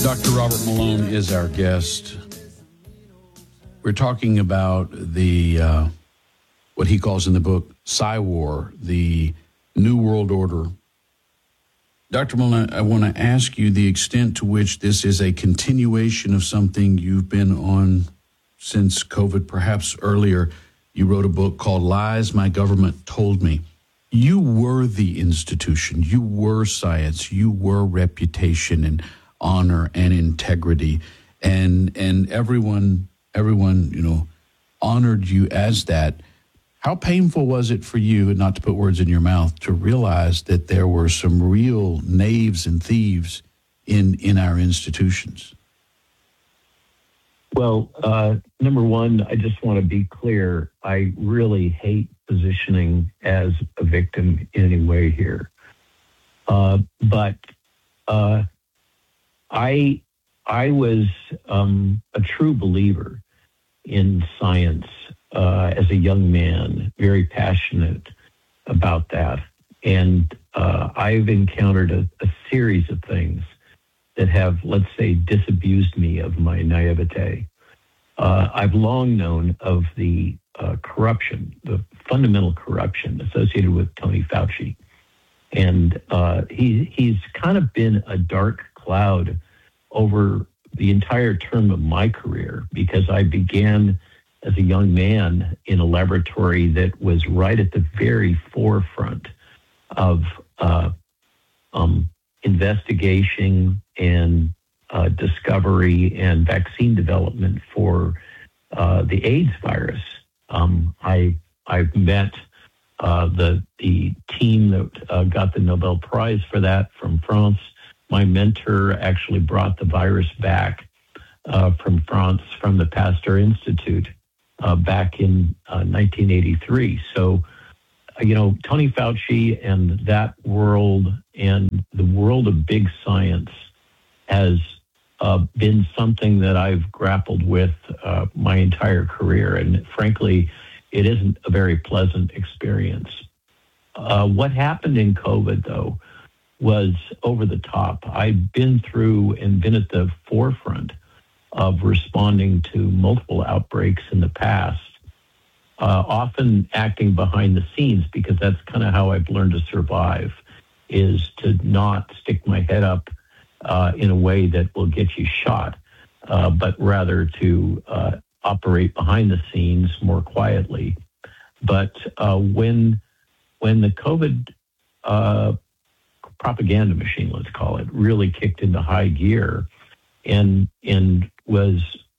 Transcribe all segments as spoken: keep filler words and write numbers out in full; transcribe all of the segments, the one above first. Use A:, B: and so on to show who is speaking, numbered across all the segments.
A: Doctor Robert Malone is our guest. We're talking about the uh, what he calls in the book Psy-War, the New World Order. Doctor Malone, I want to ask you the extent to which this is a continuation of something you've been on since COVID, perhaps earlier. You wrote a book called Lies My Government Told Me. You were the institution. You were science. You were reputation and honor and integrity, and and everyone everyone you know honored you as that. How painful was it for you, and not to put words in your mouth, to realize that there were some real knaves and thieves in in our institutions?
B: Well, uh, number one, I just want to be clear. I really hate positioning as a victim in any way here, uh, but. Uh, I I was um, a true believer in science uh, as a young man, very passionate about that. And uh, I've encountered a, a series of things that have, let's say, disabused me of my naivete. Uh, I've long known of the uh, corruption, the fundamental corruption associated with Tony Fauci. And uh, he he's kind of been a dark cloud over the entire term of my career, because I began as a young man in a laboratory that was right at the very forefront of uh, um, investigation and uh, discovery and vaccine development for uh, the AIDS virus. Um, I I've met uh, the the team that uh, got the Nobel Prize for that from France. My mentor actually brought the virus back uh, from France, from the Pasteur Institute, uh, back in uh, nineteen eighty-three. So, you know, Tony Fauci and that world and the world of big science has uh, been something that I've grappled with uh, my entire career. And frankly, it isn't a very pleasant experience. Uh, what happened in COVID, though, was over the top. I've been through and been at the forefront of responding to multiple outbreaks in the past, uh, often acting behind the scenes, because that's kind of how I've learned to survive, is to not stick my head up uh, in a way that will get you shot, uh, but rather to uh, operate behind the scenes more quietly. But uh, when when the COVID uh, propaganda machine, let's call it, really kicked into high gear and and was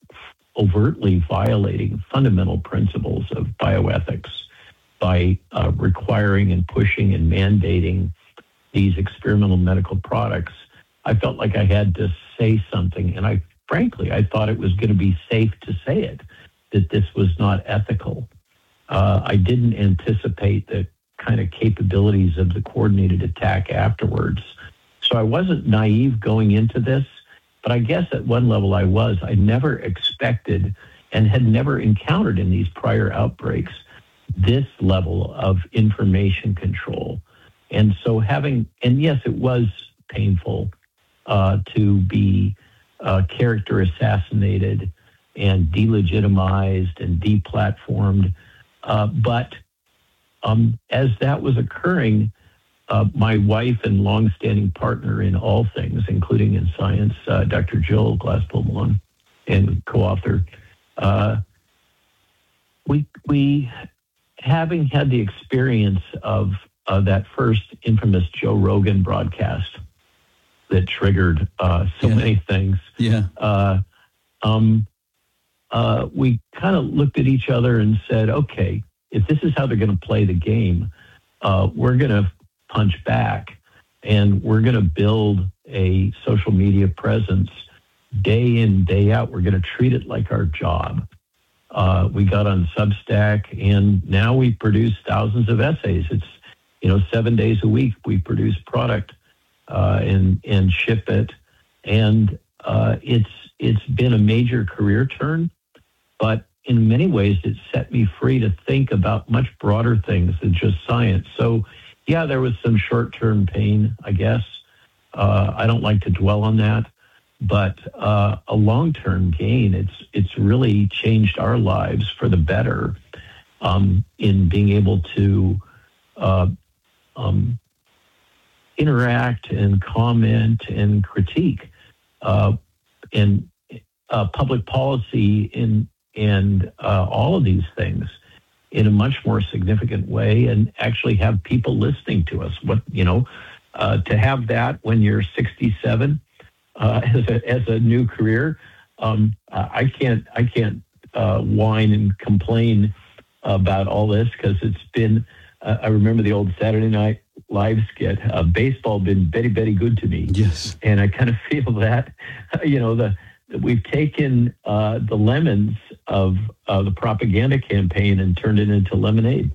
B: overtly violating fundamental principles of bioethics by uh, requiring and pushing and mandating these experimental medical products, I felt like I had to say something. And I, frankly, I thought it was going to be safe to say it, that this was not ethical. Uh, I didn't anticipate the kind of capabilities of the coordinated attack afterwards. So I wasn't naive going into this, but I guess at one level I was. I never expected and had never encountered in these prior outbreaks this level of information control. And so having, and yes, it was painful uh, to be uh, character assassinated and delegitimized and deplatformed, uh, but Um, as that was occurring, uh, my wife and longstanding partner in all things, including in science, uh, Doctor Jill Glasspool Malone, and co-author, uh, we we having had the experience of uh, that first infamous Joe Rogan broadcast that triggered uh, so
A: yeah.
B: many things.
A: Yeah.
B: Uh, um, uh, we kind of looked at each other and said, okay, if this is how they're going to play the game, uh, we're going to punch back, and we're going to build a social media presence day in, day out. We're going to treat it like our job. Uh, we got on Substack, and now we produce thousands of essays. It's, you know, seven days a week we produce product uh, and and ship it, and uh, it's it's been a major career turn, but in many ways, it set me free to think about much broader things than just science. So, yeah, there was some short-term pain, I guess. Uh, I don't like to dwell on that, but uh, a long-term gain. It's it's really changed our lives for the better um, in being able to uh, um, interact and comment and critique uh, and uh, public policy in and uh, all of these things in a much more significant way, and actually have people listening to us. What you know, uh, to have that when you're sixty-seven uh, as a as a new career, um, I can't I can't uh, whine and complain about all this, because it's been. Uh, I remember the old Saturday Night Live skit. Uh, baseball been very very good to me.
A: Yes,
B: and I kind of feel that you know the. We've taken uh, the lemons of uh, the propaganda campaign and turned it into lemonade.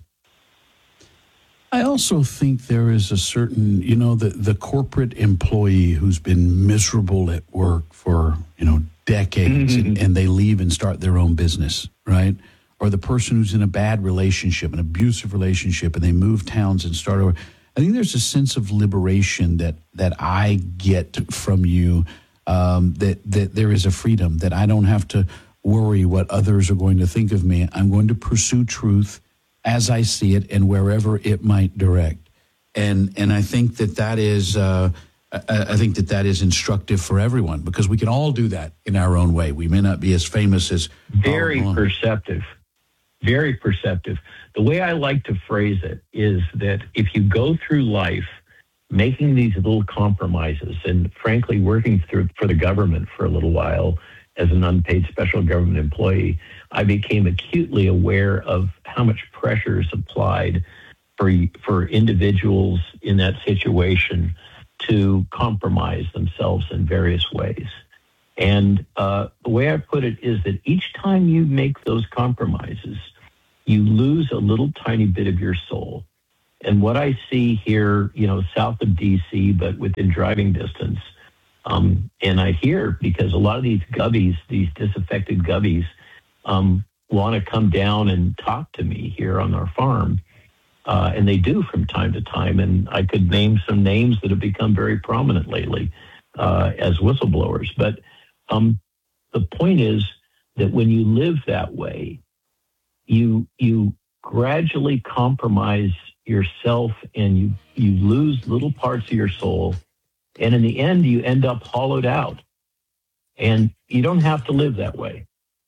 A: I also think there is a certain, you know, the, the corporate employee who's been miserable at work for, you know, decades mm-hmm. and, and they leave and start their own business, right? Or the person who's in a bad relationship, an abusive relationship, and they move towns and start over. I think there's a sense of liberation that, that I get from you. Um, that, that there is a freedom, that I don't have to worry what others are going to think of me. I'm going to pursue truth as I see it and wherever it might direct. And and I think that that is uh, I, I think that that is instructive for everyone, because we can all do that in our own way. We may not be as famous as
B: very perceptive, very perceptive. The way I like to phrase it is that if you go through life making these little compromises, and frankly, working through for the government for a little while as an unpaid special government employee, I became acutely aware of how much pressure is applied for, for individuals in that situation to compromise themselves in various ways. And uh, the way I put it is that each time you make those compromises, you lose a little tiny bit of your soul. And what I see here, you know, south of D C, but within driving distance, um, and I hear, because a lot of these gubbies, these disaffected gubbies, um, want to come down and talk to me here on our farm. Uh, and they do from time to time. And I could name some names that have become very prominent lately uh, as whistleblowers. But um, the point is that when you live that way, you you gradually compromise yourself, and you you lose little parts of your soul, and in the end you end up hollowed out, and you don't have to live that way.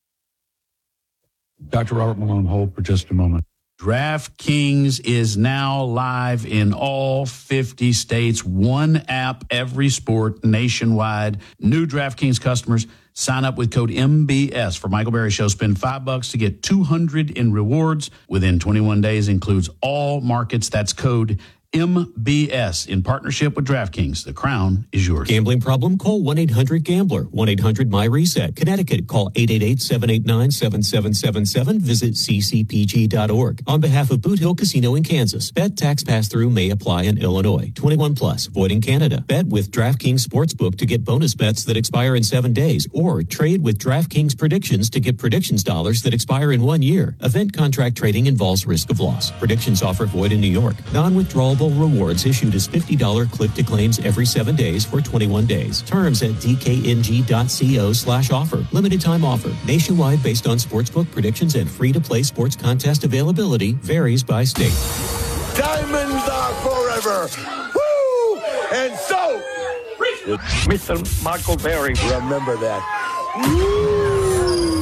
A: Doctor Robert Malone, hold for just a moment. DraftKings is now live in all fifty states. One app, every sport, nationwide. New DraftKings customers, sign up with code M B S for Michael Berry Show. Spend five bucks to get two hundred in rewards within twenty-one days. Includes all markets. That's code M B S in partnership with DraftKings. The crown is yours.
C: Gambling problem? Call one eight hundred gambler. one eight hundred my reset. Connecticut, call eight eight eight, seven eight nine, seven seven seven seven. Visit c c p g dot org. On behalf of Boot Hill Casino in Kansas, bet tax pass-through may apply in Illinois. twenty-one plus, void in Canada. Bet with DraftKings Sportsbook to get bonus bets that expire in seven days, or trade with DraftKings Predictions to get predictions dollars that expire in one year. Event contract trading involves risk of loss. Predictions offer void in New York. Non-withdrawable rewards issued as fifty dollars click-to-claims every seven days for twenty-one days. Terms at d k n g dot co slash offer. Limited time offer. Nationwide based on sportsbook predictions and free-to-play sports contest availability. Varies by state.
D: Diamonds are forever. Woo! And so,
B: Mister Michael Berry.
D: Remember that. Woo!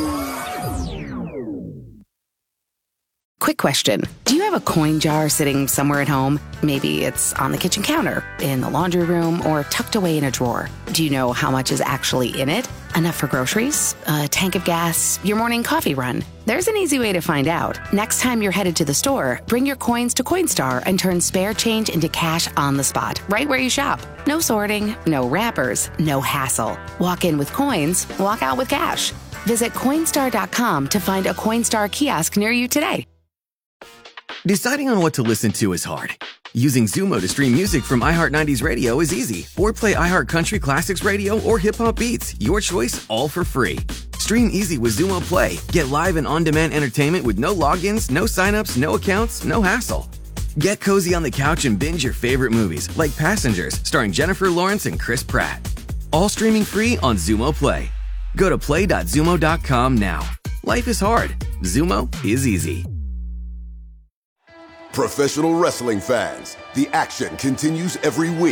E: Quick question. Do you have a coin jar sitting somewhere at home? Maybe it's on the kitchen counter, in the laundry room, or tucked away in a drawer. Do you know how much is actually in it? Enough for groceries? A tank of gas? Your morning coffee run? There's an easy way to find out. Next time you're headed to the store, bring your coins to Coinstar and turn spare change into cash on the spot, right where you shop. No sorting, no wrappers, no hassle. Walk in with coins, walk out with cash. Visit Coinstar dot com to find a Coinstar kiosk near you today.
F: Deciding on what to listen to is hard. Using Zumo to stream music from iHeart nineties Radio is easy. Or play iHeart Country Classics Radio or Hip Hop Beats. Your choice, all for free. Stream easy with Zumo Play. Get live and on-demand entertainment with no logins, no signups, no accounts, no hassle. Get cozy on the couch and binge your favorite movies, like Passengers, starring Jennifer Lawrence and Chris Pratt. All streaming free on Xumo Play. Go to play dot xumo dot com now. Life is hard. Xumo is easy.
D: Professional wrestling fans, the action continues every week.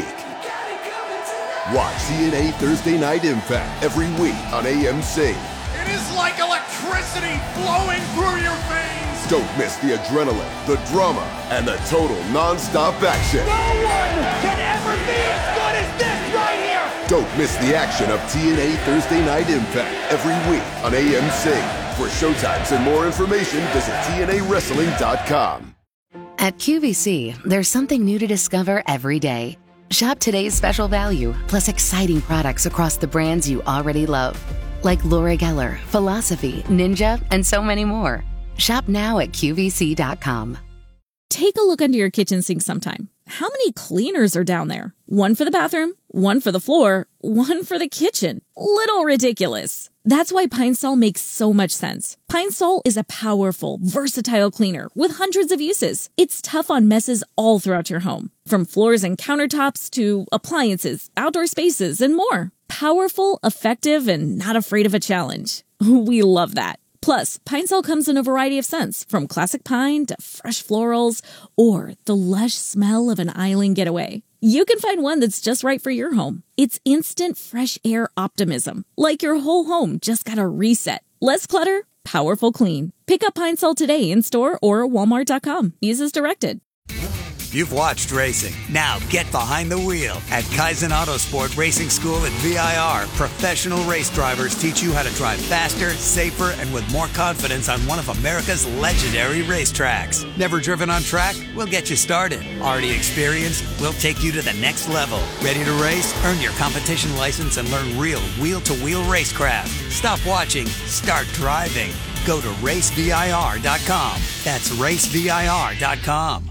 D: Watch T N A Thursday Night Impact every week on A M C.
G: It is like electricity flowing through your veins.
D: Don't miss the adrenaline, the drama, and the total non-stop action.
G: No one can ever be as good as this right here.
D: Don't miss the action of T N A Thursday Night Impact every week on A M C. For showtimes and more information, visit T N A wrestling dot com.
E: At Q V C, there's something new to discover every day. Shop today's special value, plus exciting products across the brands you already love. Like Laura Geller, Philosophy, Ninja, and so many more. Shop now at Q V C dot com.
H: Take a look under your kitchen sink sometime. How many cleaners are down there? One for the bathroom, one for the floor, one for the kitchen. Little ridiculous. That's why Pine Sol makes so much sense. Pine Sol is a powerful, versatile cleaner with hundreds of uses. It's tough on messes all throughout your home, from floors and countertops to appliances, outdoor spaces, and more. Powerful, effective, and not afraid of a challenge. We love that. Plus, Pine Sol comes in a variety of scents, from classic pine to fresh florals or the lush smell of an island getaway. You can find one that's just right for your home. It's instant fresh air optimism, like your whole home just got a reset. Less clutter, powerful clean. Pick up Pine Sol today in store or walmart dot com. Use as directed.
I: You've watched racing. Now get behind the wheel. At Kaizen Autosport Racing School at V I R, professional race drivers teach you how to drive faster, safer, and with more confidence on one of America's legendary racetracks. Never driven on track? We'll get you started. Already experienced? We'll take you to the next level. Ready to race? Earn your competition license and learn real wheel-to-wheel racecraft. Stop watching. Start driving. Go to race V I R dot com. That's race V I R dot com.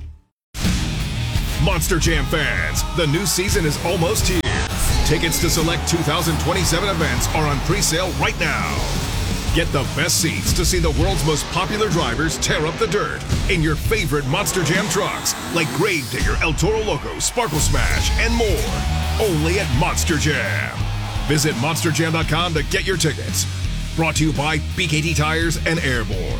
J: Monster Jam fans, the new season is almost here. Tickets to select two thousand twenty-seven events are on pre-sale right now. Get the best seats to see the world's most popular drivers tear up the dirt in your favorite Monster Jam trucks, like Gravedigger, El Toro Loco, Sparkle Smash, and more. Only at Monster Jam. Visit monster jam dot com to get your tickets. Brought to you by B K T Tires and Airborne.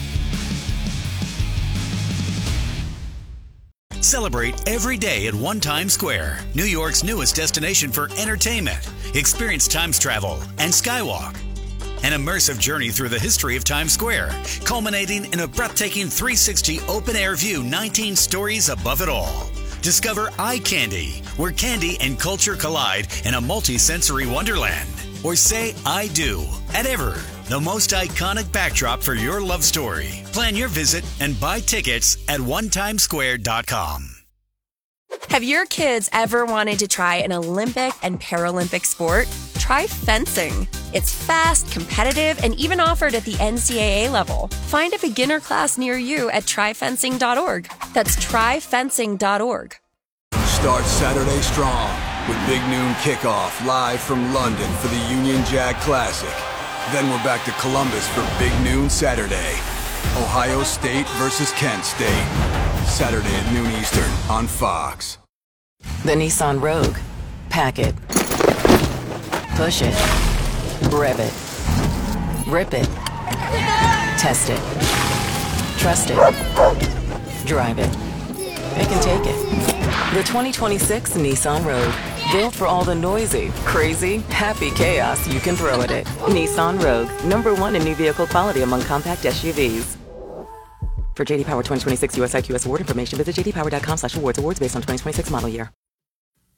I: Celebrate every day at One Times Square, New York's newest destination for entertainment. Experience Times travel and Skywalk. An immersive journey through the history of Times Square, culminating in a breathtaking three sixty open-air view, nineteen stories above it all. Discover Eye Candy, where candy and culture collide in a multi-sensory wonderland. Or say I do at Ever, the most iconic backdrop for your love story. Plan your visit and buy tickets at one times square dot com.
K: Have your kids ever wanted to try an Olympic and Paralympic sport? Try fencing. It's fast, competitive, and even offered at the N C double A level. Find a beginner class near you at try fencing dot org. That's try fencing dot org.
L: Start Saturday strong with Big Noon Kickoff live from London for the Union Jack Classic. Then we're back to Columbus for Big Noon Saturday. Ohio State versus Kent State. Saturday at noon Eastern on Fox.
M: The Nissan Rogue. Pack it. Push it. Rev it. Rip it. Test it. Trust it. Drive it. It can take it. The twenty twenty-six Nissan Rogue. Built for all the noisy, crazy, happy chaos you can throw at it. Nissan Rogue. Number one in new vehicle quality among compact S U Vs. For J D Power twenty twenty-six U S I Q S award information, visit j d power dot com slash awards. Awards based on twenty twenty-six model year.